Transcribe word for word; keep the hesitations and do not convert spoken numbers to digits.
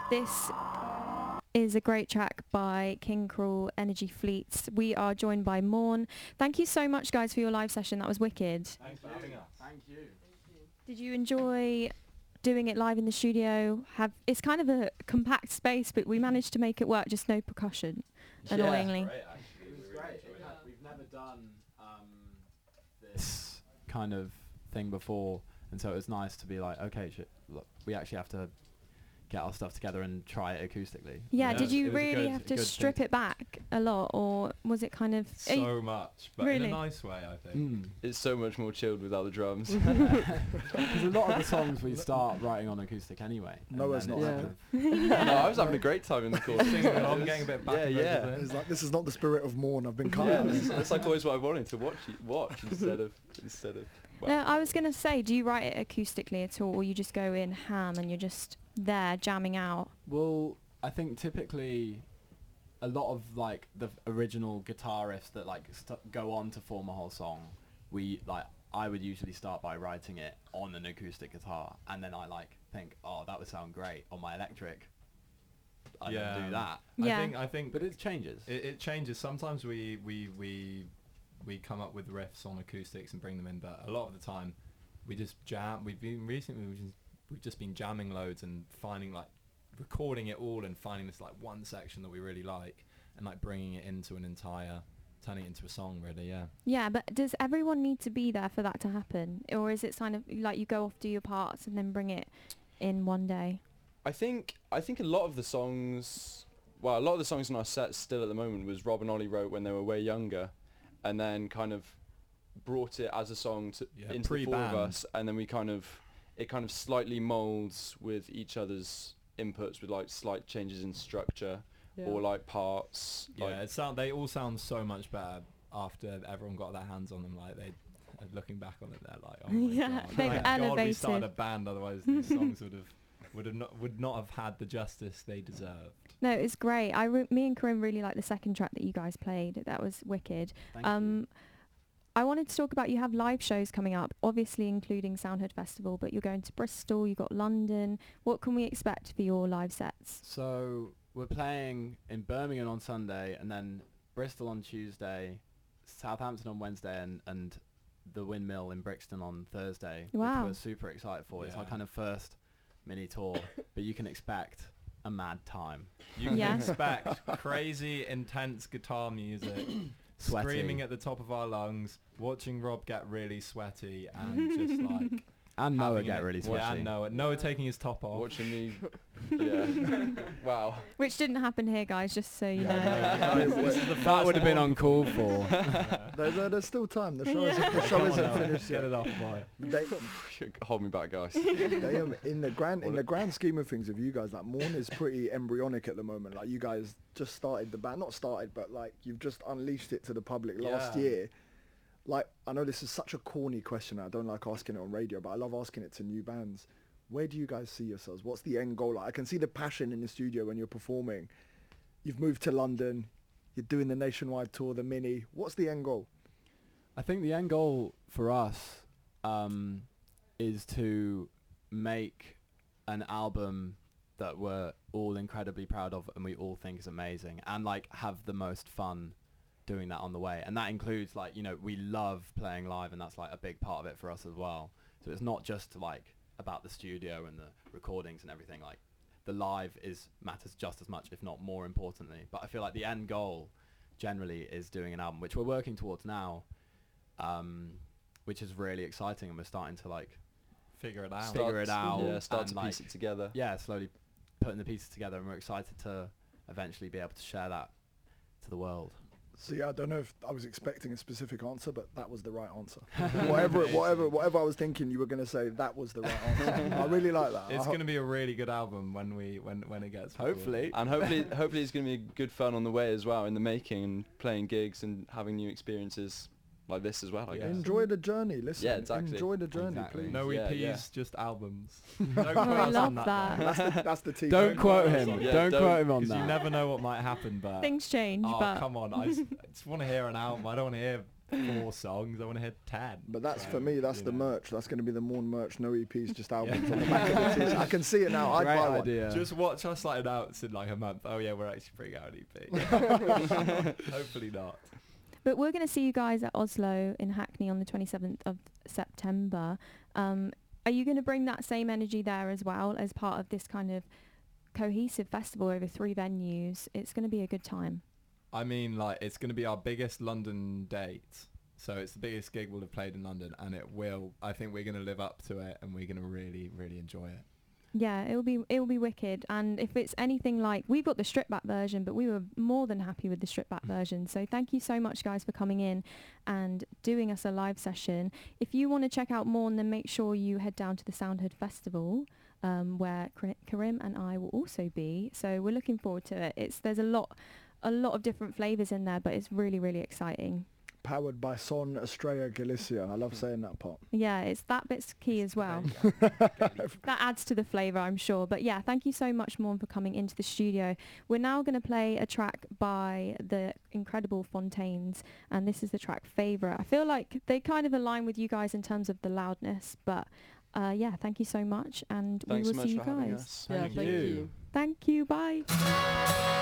This is a great track by King Cruel, Energy Fleets. We are joined by Morn. Thank you so much, guys, for your live session. That was wicked. Thanks for having us. Thank you. Did you enjoy doing it live in the studio? Have It's kind of a compact space, but we managed to make it work, just no percussion, annoyingly. Yeah, great, actually. It was We really great. enjoyed We've, it. had, we've never done um, this kind of thing before, and so it was nice to be like, okay, sh- look, we actually have to get our stuff together and try it acoustically. Yeah, Yeah, did it you was a really good- have a to good strip thing. it back a lot, or was it kind of... are you- So much, but in Really? a nice way, I think. Mm. It's so much more chilled without the drums. Because a lot of the songs we start writing on acoustic anyway. No, and it's then not Yeah. happening. no, I was having a great time in the course. Singing along, getting a bit back Yeah, and yeah. forth. It's like, this is not the spirit of Morn. I've been cut Yeah, out. it's, it's like always what I wanted to watch it, watch instead of instead of. Well, No, I was going to say, do you write it acoustically at all, or you just go in ham and you're just there jamming out? Well, I think typically a lot of like the f- original guitar riffs that like st- go on to form a whole song, we like I would usually start by writing it on an acoustic guitar, and then I like think, oh, that would sound great on my electric. I Yeah. don't do that, Yeah. I think, I think but it changes. It, it changes. Sometimes we, we we we come up with riffs on acoustics and bring them in, but a lot of the time we just jam. We've been recently we've just, we've just been jamming loads and finding like recording it all and finding this like one section that we really like and like bringing it into an entire, turning it into a song. Really, yeah. Yeah, but does everyone need to be there for that to happen? Or is it kind of like you go off, do your parts, and then bring it in one day? I think I think a lot of the songs, well, a lot of the songs in our set still at the moment was Rob and Ollie wrote when they were way younger, and then kind of brought it as a song to Yeah, into the four of pre-band. us, and then we kind of it kind of slightly molds with each other's inputs with like slight changes in structure or like parts. Yeah, like, it sound they all sound so much better after everyone got their hands on them. Like they, looking back on it, they're like, oh my Yeah, god, they've thank God we elevated. started a band. Otherwise, these songs would have would have not would not have had the justice they deserved. No, it's great. I re- me and Corinne really liked the second track that you guys played. That was wicked. Thank you. Um, I wanted to talk about, you have live shows coming up, obviously including Soundhood Festival, but you're going to Bristol, you've got London. What can we expect for your live sets? So we're playing in Birmingham on Sunday, and then Bristol on Tuesday, Southampton on Wednesday, and, and the Windmill in Brixton on Thursday, Wow. which we're super excited for. It's our Yeah. kind of first mini tour, but you can expect a mad time. You can Yeah. expect crazy, intense guitar music, Sweaty. screaming at the top of our lungs, watching Rob get really sweaty, and just like And Noah having get it- really yeah, sweaty. and Noah, Noah taking his top off. watching me. Yeah. Wow. Which didn't happen here, guys, just so you know. This is the That first would have been one. uncalled for. There's, uh, there's still time. The show, Yeah. isn't, the show Come on, isn't Noah, finished get yet. it off, boy. They, Hold me back, guys. they, um, in the grand in the grand scheme of things of you guys, like Morn is pretty embryonic at the moment. Like you guys just started the band, not started, but like you've just unleashed it to the public last Yeah. year. Like I know this is such a corny question. I don't like asking it on radio, but I love asking it to new bands. Where do you guys see yourselves? What's the end goal? Like I can see the passion in the studio when you're performing. You've moved to London. You're doing the nationwide tour, the mini. What's the end goal? I think the end goal for us um, is to make an album that we're all incredibly proud of and we all think is amazing, and like have the most fun doing that on the way. And that includes like, you know, we love playing live, and that's like a big part of it for us as well. So it's not just like about the studio and the recordings and everything. Like the live is matters just as much, if not more importantly. But I feel like the end goal generally is doing an album, which we're working towards now, um, which is really exciting, and we're starting to like Figure it out. Figure it Start- out Yeah, start and, to like, piece it together. yeah, slowly putting the pieces together, and we're excited to eventually be able to share that to the world. So yeah, I don't know if I was expecting a specific answer, but that was the right answer. whatever, whatever, whatever I was thinking, you were going to say that was the right answer. I really like that. It's I ho- going to be a really good album when we when when it gets recorded. Hopefully. And hopefully, hopefully it's going to be good fun on the way as well, in the making, and playing gigs and having new experiences like this as well, I Yeah. guess. enjoy the journey. Listen, Yeah, exactly. enjoy the journey, Exactly. please. No Yeah, E Ps, yeah. just albums. Don't quote I us love on that. that. though. That's the, that's the team. Don't Don't quote quote him. us on Yeah, don't don't- quote him on Because that. you never know what might happen, but Things change, oh but come on, I just, I just want to hear an album. I don't want to hear four songs. I want to hear ten. But that's So, for me. That's you the know. merch. That's going to be the Morn merch. No E Ps, just Yeah. albums on the back of the t-shirt. I can see it now. I'd Great buy one. idea. Just watch us like announce in like a month. Oh yeah, we're actually bringing out an E P. Hopefully not. But we're going to see you guys at Oslo in Hackney on the twenty-seventh of September. Um, are you going to bring that same energy there as well as part of this kind of cohesive festival over three venues? It's going to be a good time. I mean, like, it's going to be our biggest London date. So it's the biggest gig we'll have played in London, and it will. I think we're going to live up to it, and we're going to really, really enjoy it. Yeah, it'll be it'll be wicked. And if it's anything like, we've got the stripped back version, but we were more than happy with the stripped back version. So thank you so much, guys, for coming in and doing us a live session. If you want to check out more, then make sure you head down to the Soundhood Festival, um, where Kar- Karim and I will also be. So we're looking forward to it. It's there's a lot a lot of different flavours in there, but it's really, really exciting. Powered by Son Estrella Galicia. I love saying that part. Yeah, it's that bit's key as well. That adds to the flavour, I'm sure. But yeah, thank you so much, Morn, for coming into the studio. We're now going to play a track by the incredible Fontaines, and this is the track Favourite. I feel like they kind of align with you guys in terms of the loudness, but uh, yeah, thank you so much, and Thanks we so will much see you for having guys. us. Thank yeah, thank you. you. Thank you, bye.